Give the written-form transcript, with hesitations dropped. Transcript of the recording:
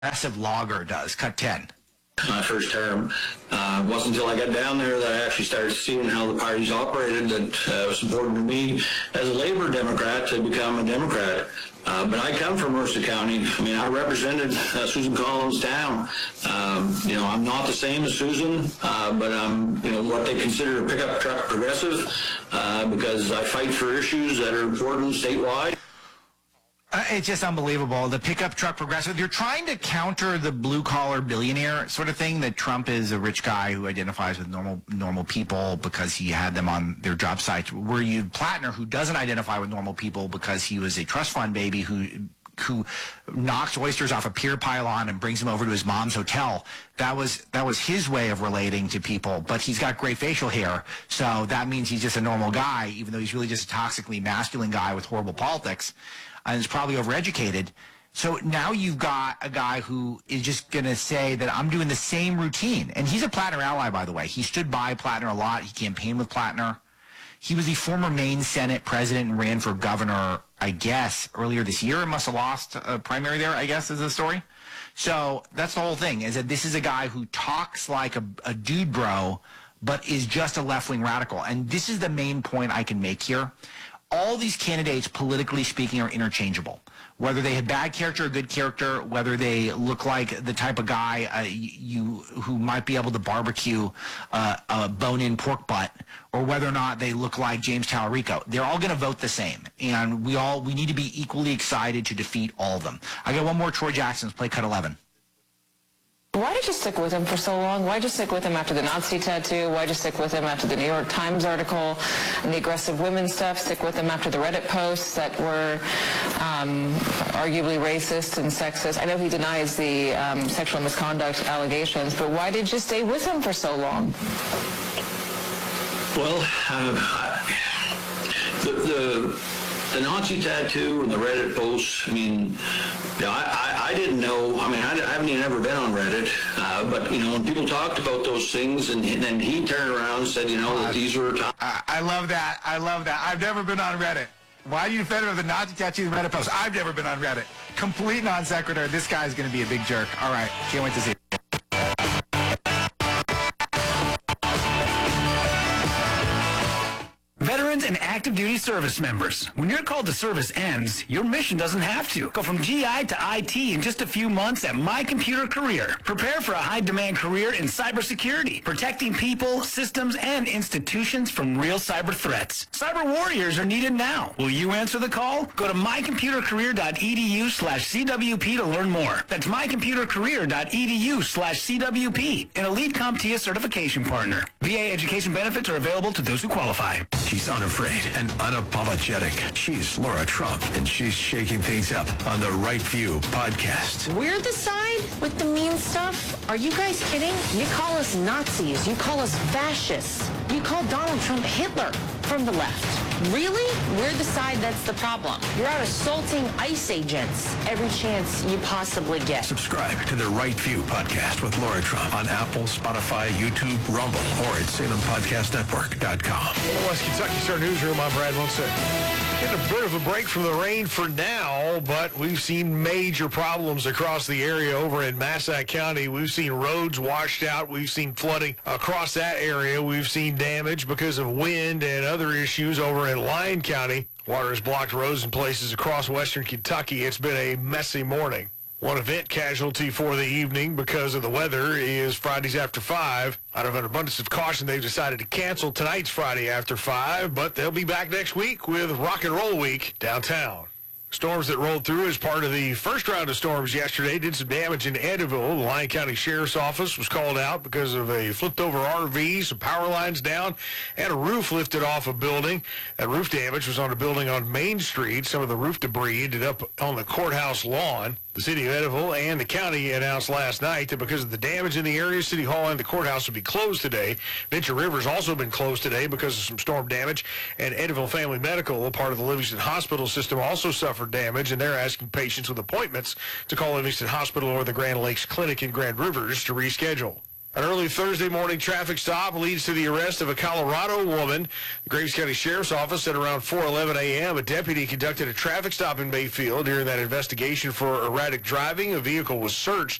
progressive logger does. Cut 10. My first term. It wasn't until I got down there that I actually started seeing how the parties operated that it was important to me as a Labor Democrat to become a Democrat. But I come from Mercer County. I mean, I represented Susan Collins town. I'm not the same as Susan, but I'm, what they consider a pickup truck progressive because I fight for issues that are important statewide. It's just unbelievable. The pickup truck progressive. You're trying to counter the blue-collar billionaire sort of thing, that Trump is a rich guy who identifies with normal people because he had them on their job sites. Were you Plattner, who doesn't identify with normal people because he was a trust fund baby who knocks oysters off a pier pylon and brings them over to his mom's hotel. That was his way of relating to people, but he's got great facial hair, so that means he's just a normal guy, even though he's really just a toxically masculine guy with horrible politics. And is probably overeducated. So now you've got a guy who is just going to say that I'm doing the same routine. And he's a Plattner ally, by the way. He stood by Plattner a lot. He campaigned with Plattner. He was the former Maine Senate president and ran for governor, I guess, earlier this year. Must have lost a primary there, I guess, is the story. So that's the whole thing, is that this is a guy who talks like a dude bro, but is just a left-wing radical. And this is the main point I can make here. All these candidates, politically speaking, are interchangeable. Whether they have bad character or good character, whether they look like the type of guy who might be able to barbecue a bone-in pork butt, or whether or not they look like James Tallarico, they're all going to vote the same. And we need to be equally excited to defeat all of them. I got one more. Troy Jackson's play cut 11. Why did you stick with him for so long? Why did you stick with him after the Nazi tattoo? Why did you stick with him after the New York Times article and the aggressive women stuff? Stick with him after the Reddit posts that were arguably racist and sexist? I know he denies the sexual misconduct allegations, but why did you stay with him for so long? Well, the Nazi tattoo and the Reddit posts, I mean, I didn't know. I mean, I haven't even ever been on Reddit. But, when people talked about those things and then he turned around and said, that these were... I love that. I've never been on Reddit. Why do you defend the Nazi tattoo and Reddit posts? I've never been on Reddit. Complete non sequitur. This guy's going to be a big jerk. All right. Can't wait to see it. Veterans and active duty service members. When your call to service ends, your mission doesn't have to. Go from GI to IT in just a few months at My Computer Career. Prepare for a high-demand career in cybersecurity, protecting people, systems, and institutions from real cyber threats. Cyber warriors are needed now. Will you answer the call? Go to mycomputercareer.edu/CWP to learn more. That's mycomputercareer.edu/CWP, an elite CompTIA certification partner. VA education benefits are available to those who qualify. She's unafraid and unapologetic. She's Laura Trump, and she's shaking things up on the Right View podcast. We're the side with the mean stuff? Are you guys kidding? You call us Nazis. You call us fascists. You call Donald Trump Hitler from the left. Really? We're the side that's the problem. You're out assaulting ICE agents every chance you possibly get. Subscribe to the Right View podcast with Laura Trump on Apple, Spotify, YouTube, Rumble, or at SalemPodcastNetwork.com. West Kentucky Star Newsroom, I'm Brad Wilson. Getting a bit of a break from the rain for now, but we've seen major problems across the area over in Massac County. We've seen roads washed out. We've seen flooding across that area. We've seen damage because of wind and other issues over in Lyon County. Water has blocked roads in places across western Kentucky. It's been a messy morning. One event casualty for the evening because of the weather is Fridays After 5. Out of an abundance of caution, they've decided to cancel tonight's Friday After 5, but they'll be back next week with Rock and Roll Week downtown. Storms that rolled through as part of the first round of storms yesterday did some damage in Eddyville. The Lyon County Sheriff's Office was called out because of a flipped-over RV, some power lines down, and a roof lifted off a building. That roof damage was on a building on Main Street. Some of the roof debris ended up on the courthouse lawn. The city of Eddyville and the county announced last night that because of the damage in the area, City Hall and the courthouse will be closed today. Venture River's also been closed today because of some storm damage. And Eddyville Family Medical, a part of the Livingston Hospital system, also suffered damage, and they're asking patients with appointments to call Livingston Hospital or the Grand Lakes Clinic in Grand Rivers to reschedule. An early Thursday morning traffic stop leads to the arrest of a Colorado woman. The Graves County Sheriff's Office said around 4:11 a.m. a deputy conducted a traffic stop in Mayfield. During that investigation for erratic driving, a vehicle was searched.